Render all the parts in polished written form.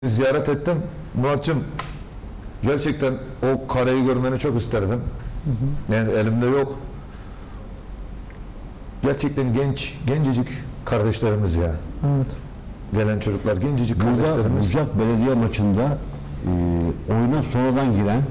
Ziyaret ettim. Muratcığım, gerçekten o kareyi görmeni çok isterdim. Yani elimde yok. Gerçekten gencecik kardeşlerimiz ya. Evet. Gelen çocuklar, gencecik Burada kardeşlerimiz. Bucak Belediye maçında oyuna sonradan giren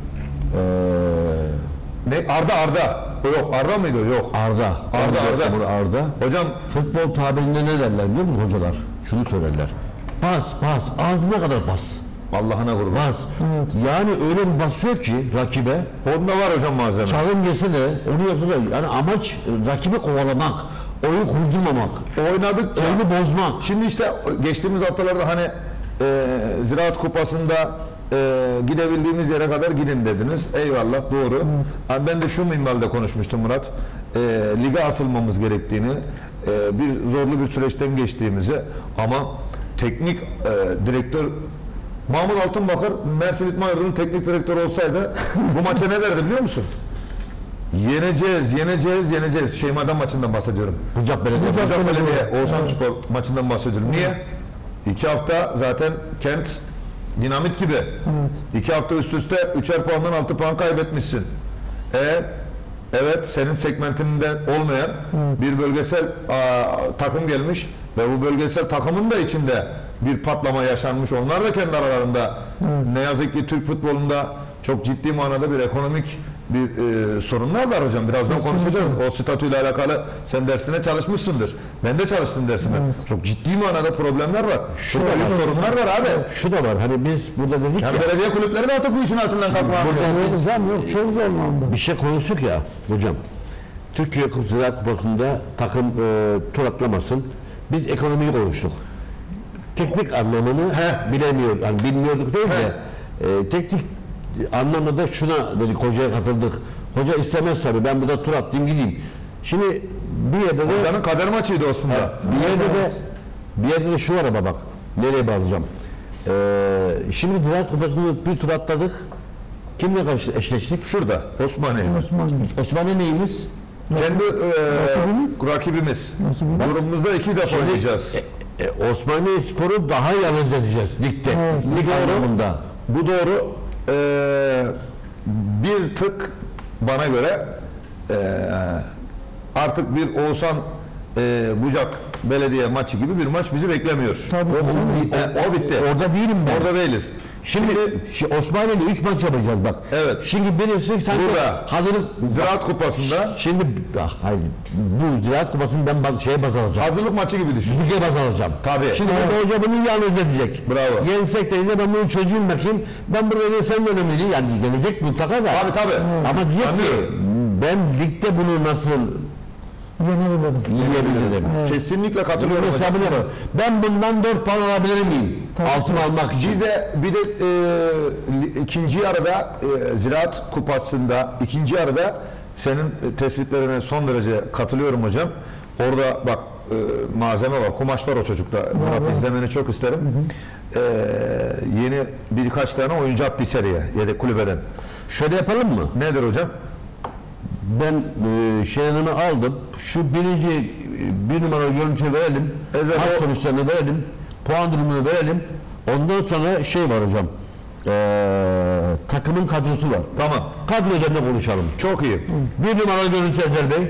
Ne? Arda. O yok. Arda mıydı o? Yok. Arda. Hocam, Futbol tabirinde ne derler biliyor musun hocalar? Şunu söylerler. Pas, ağzına kadar pas. Allah'ına kurban. Bas. Evet. Yani öyle bir basıyor ki rakibe. Onda var hocam malzeme. Çalım yese de onu yapsa da yani amaç rakibi kovalamak, oyun kurdurmamak, Oynadıkça. oyunu bozmak. Şimdi işte geçtiğimiz haftalarda hani Ziraat Kupası'nda gidebildiğimiz yere kadar gidin dediniz. Eyvallah, doğru. Ama ben de şu minvalde konuşmuştum Murat. Lige asılmamız gerektiğini, bir zorlu bir süreçten geçtiğimizi, ama teknik direktör Mahmut Altınbakır Mersin İdman Yurdu'nun teknik direktörü olsaydı bu maça ne derdi biliyor musun? Yeneceğiz. Şeyma'dan maçından bahsediyorum. Bucak Belediye. Bucak Belediye, Oğuzhan Spor maçından bahsediyorum. Niye? 2 hafta zaten Kent dinamit gibi. Evet. 2 hafta üst üste 3'er puandan 6 puan kaybetmişsin. Evet, senin segmentinde olmayan bir bölgesel takım gelmiş ve bu bölgesel takımın da içinde bir patlama yaşanmış. Onlar da kendi aralarında ne yazık ki Türk futbolunda çok ciddi manada bir ekonomik bir sorunlar var hocam. Birazdan konuşacağız. O statüyle alakalı sen dersine çalışmışsındır. Ben de çalıştım dersine. Çok ciddi manada problemler var. Çok büyük sorunlar var abi. Şu da var. Hani biz burada dedik Yani ya. belediye kulüpleri de artık bu işin altından kalkmaya Yok, çok zorlandı. Bir şey konuştuk ya hocam. Türkiye Ziraat Kupası'nda takım tur atlamasın. Biz ekonomiyi konuştuk. Teknik anlamını bilemiyor. Yani bilmiyorduk değil de teknik anlamda da şuna dedik, hocaya katıldık. Hoca istemez tabii, ben burada tur atlayayım gideyim. Şimdi bir yerde de Hocanın kader maçıydı aslında. bir yerde de şu var ama bak nereye bağlayacağım. Şimdi Ziraat Kupası'nda bir tur atladık. Kimle karşı eşleştik? Şurada Osmaniye. Osmanlı neyimiz? Kendi Rakibimiz. rakibimiz. Grubumuzda 2 defa oynayacağız. Osmaniye Spor'u daha yalnız edeceğiz ligde. Lig anlamında. Bu doğru. Bir tık bana göre artık bir Oğuzhan Bucak Belediye maçı gibi bir maç bizi beklemiyor. Tabii. O bitti. Orada değilim ben. Orada değiliz. Şimdi Osmaniye'de 3 maç yapacağız bak. Evet. Şimdi birisi sanki Burada. hazırlık Ziraat Kupası'nda şimdi hayır, bu Ziraat Kupası'nı ben şeye baz alacağım. hazırlık maçı gibi düşün. Lige baz alacağım. Tabii. Şimdi burada hoca bunu yalnız edecek. Bravo. Yensek de ben bunu çözeyim bakayım. Ben burada ne sen önemli değil. Yani gelecek mutlaka da. Tabii. Ama diyecek ki Anlıyorum. ben ligde bunu nasıl Yenebilirim. yiyebilirim? Kesinlikle katılıyorum hocam. Hesabını yapalım. Ben bundan 4 puan alabilir miyim? Altın almak için. Bir de ikinci yarıda Ziraat Kupası'nda ikinci yarıda senin tespitlerine son derece katılıyorum hocam. Orada bak malzeme var, kumaş var o çocukta. Murat, izlemeni çok isterim. Yeni birkaç tane oyuncu attı içeriye yedek kulübeden. Şöyle yapalım mı? Nedir hocam? Ben Şenan'ımı aldım. Şu birinci bir numaralı görüntüyü verelim. Maç sonuçlarını verelim. Puan durumunu verelim. Ondan sonra şey var hocam. Takımın kadrosu var. Tamam. Kadro üzerine konuşalım. Çok iyi. Bir numaralı görüntü Ezer Bey.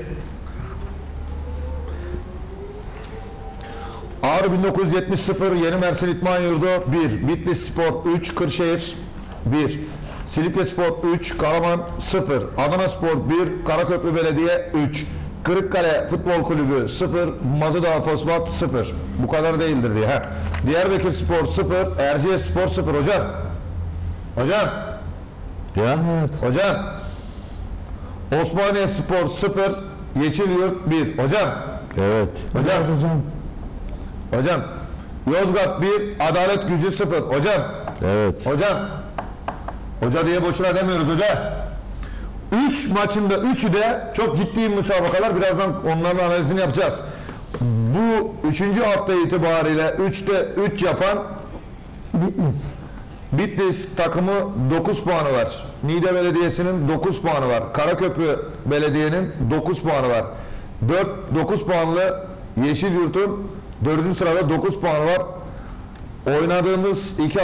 Ağrı 1970 0, Yeni Mersin İdman Yurdu 1, Bitlis Spor 3, Kırşehir 1, Silifke Spor 3, Karaman 0, Adana Spor 1, Karaköprü Belediye 3, Kırıkkale Futbol Kulübü 0, Mazıdağ Fosfat 0. Bu kadar değildir diye. Diyarbakır Spor 0, Erciyes Spor 0. Hocam. Ya. Hocam. Osmaniye Spor 0, Yeşilyurt 1. Hocam. Evet. Hocam. Yozgat 1, Adalet Gücü 0. Hocam. Evet. Hoca diye boşuna demiyoruz hoca. 3 maçında 3'ü de çok ciddi müsabakalar. Birazdan onların analizini yapacağız. Bu 3. hafta itibariyle 3'te 3 yapan Bitlis takımı 9 puanı var. Niğde Belediyesi'nin 9 puanı var. Karaköprü Belediye'nin 9 puanı var. 9 puanlı Yeşilyurt'un 4. sırada 9 puanı var. Oynadığımız iki